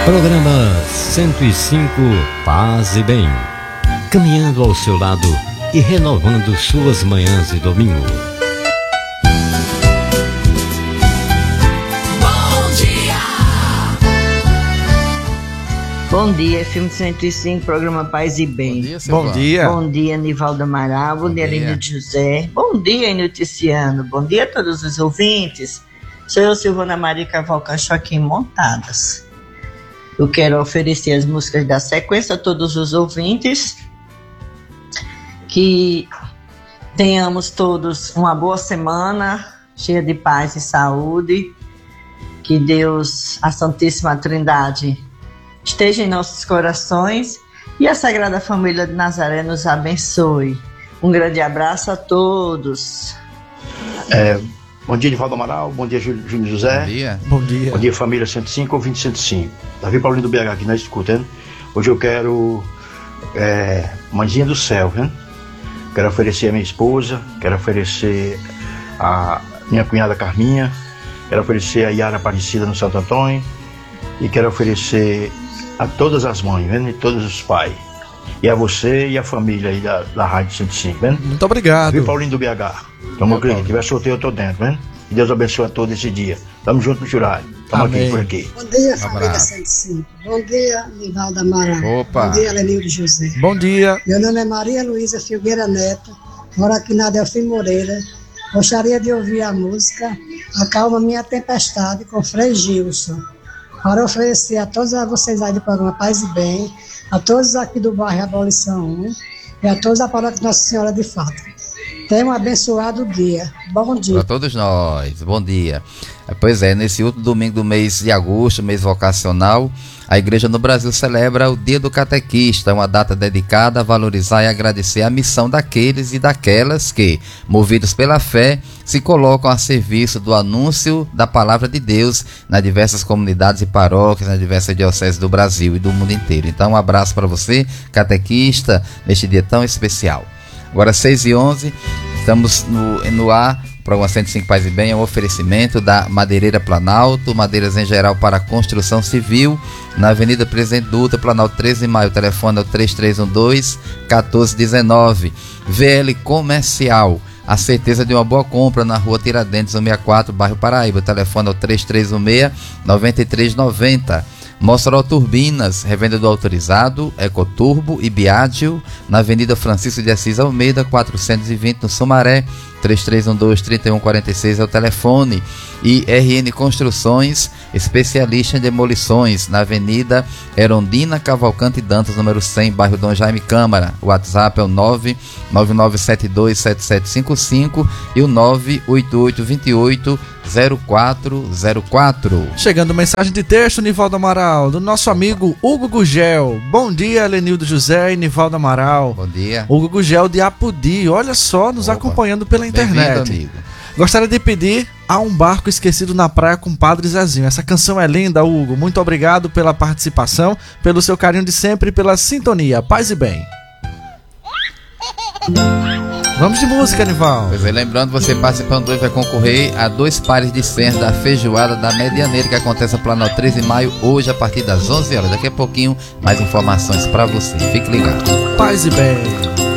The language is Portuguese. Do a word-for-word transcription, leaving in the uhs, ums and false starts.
Programa cento e cinco Paz e Bem, caminhando ao seu lado e renovando suas manhãs de domingo. Bom dia! Bom dia, F M cento e cinco, programa Paz e Bem. Bom dia, Bom dia. Bom dia, Nivaldo Amaral. Bom, Bom dia, Lino de José. Bom dia, Noticiano. Bom dia a todos os ouvintes. Sou eu, Silvana Maria Cavalcante, aqui em Montadas. Eu quero oferecer as músicas da sequência a todos os ouvintes. Que tenhamos todos uma boa semana, cheia de paz e saúde. Que Deus, a Santíssima Trindade, esteja em nossos corações e a Sagrada Família de Nazaré nos abençoe. Um grande abraço a todos. É, bom dia, Nivaldo Amaral. Bom dia, Júnior José. Bom dia. Bom dia. Bom dia, família cento e cinco, ouvinte cento e cinco. Davi Paulinho do B H aqui, nós escutando. Hoje eu quero é, Mãezinha do Céu, né? Quero oferecer a minha esposa, quero oferecer a minha cunhada Carminha, quero oferecer a Yara Aparecida no Santo Antônio e quero oferecer a todas as mães, vendo? E todos os pais. E a você e a família aí da, da Rádio cento e cinco, vendo? Muito obrigado. Davi Paulinho do B H. Tamo aqui, se tiver sorteio eu tô dentro, vendo? Que Deus abençoe a todos esse dia. Tamo junto no Jurai. Tamo Amém. aqui por aqui. Bom dia, Um família abraço. cento e cinco. Bom dia, Nivaldo Amaral. Opa. Bom dia, Lenildo José. Bom dia. Meu nome é Maria Luísa Filgueira Neto, moro aqui na Delfim Moreira. Gostaria de ouvir a música Acalma Minha Tempestade, com Frei Gilson, para oferecer a todos vocês aí do programa Paz e Bem, a todos aqui do bairro Abolição um e a todos da paróquia Nossa Senhora de Fátima. Tenham um abençoado dia. Bom dia. Para todos nós, bom dia. Pois é, nesse último domingo do mês de agosto, mês vocacional, a Igreja no Brasil celebra o Dia do Catequista, uma data dedicada a valorizar e agradecer a missão daqueles e daquelas que, movidos pela fé, se colocam a serviço do anúncio da palavra de Deus nas diversas comunidades e paróquias, nas diversas dioceses do Brasil e do mundo inteiro. Então, um abraço para você, catequista, neste dia tão especial. Agora, seis e onze, estamos no, no ar. O programa cento e cinco Paz e Bem é um oferecimento da Madeireira Planalto, madeiras em geral para construção civil, na Avenida Presidente Dutra, Planalto treze de maio, o telefone é o três três um dois, um quatro um nove. V L Comercial, a certeza de uma boa compra na Rua Tiradentes, cento e sessenta e quatro, bairro Paraíba, o telefone é o três três um seis, nove três nove zero. Mossoró Turbinas, revendedor autorizado, Ecoturbo e Biagio, na Avenida Francisco de Assis Almeida, quatrocentos e vinte, no Sumaré, três três um dois, três um quatro seis é o telefone. E R N Construções, especialista em demolições, na Avenida Erondina Cavalcante Dantas, número cem, bairro Dom Jaime Câmara. O WhatsApp é o nove nove nove sete dois sete sete cinco cinco e o nove oito oito dois oito zero quatro zero quatro. Chegando mensagem de texto, Nivaldo Amaral, do nosso amigo Hugo Gugel. Bom dia, Lenildo José e Nivaldo Amaral. Bom dia. Hugo Gugel de Apudi, olha só, nos Opa. acompanhando pela internet. Bem-vindo, amigo. Gostaria de pedir a Um Barco Esquecido na Praia com Padre Zezinho. Essa canção é linda, Hugo. Muito obrigado pela participação, pelo seu carinho de sempre e pela sintonia. Paz e bem. Vamos de música, Nivaldo. Pois é, lembrando, você participando hoje vai concorrer a dois pares de senhas da feijoada da Medianeira, que acontece no Planalto treze de maio, hoje a partir das onze horas. Daqui a pouquinho, mais informações para você. Fique ligado. Paz e bem.